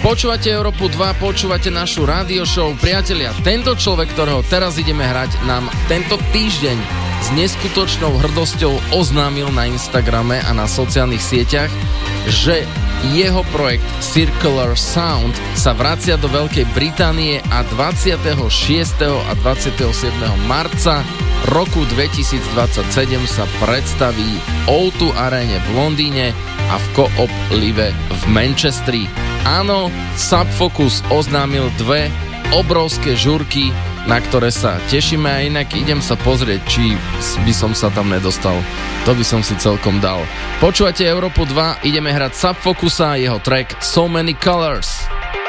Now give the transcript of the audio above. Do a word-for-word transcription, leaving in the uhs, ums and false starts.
Počúvate Európu dva, počúvate našu rádio show. Priatelia, tento človek, ktorého teraz ideme hrať, nám tento týždeň s neskutočnou hrdosťou oznámil na Instagrame a na sociálnych sieťach, že jeho projekt Circular Sound sa vracia do Veľkej Británie a dvadsiateho šiesteho a dvadsiateho siedmeho marca roku dvetisícdvadsaťsedem sa predstaví v ó dva aréne v Londýne a v Co-op Live v Manchestri. Áno, Subfocus oznámil dve obrovské žurky, na ktoré sa tešíme, a inak idem sa pozrieť, či by som sa tam nedostal. To by som si celkom dal. Počúvate Európu dva, ideme hrať Subfocusa a jeho track So Many Colors.